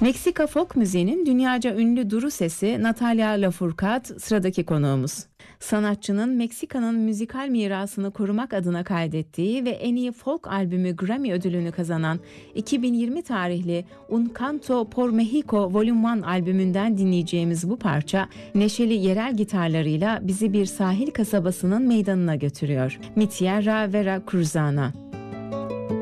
Meksika folk müziğinin dünyaca ünlü duru sesi Natalia Lafourcade sıradaki konuğumuz. Sanatçının Meksika'nın müzikal mirasını korumak adına kaydettiği ve en iyi folk albümü Grammy ödülünü kazanan 2020 tarihli Un Canto por Mexico Volume 1 albümünden dinleyeceğimiz bu parça neşeli yerel gitarlarıyla bizi bir sahil kasabasının meydanına götürüyor. Mi Tierra Veracruzana.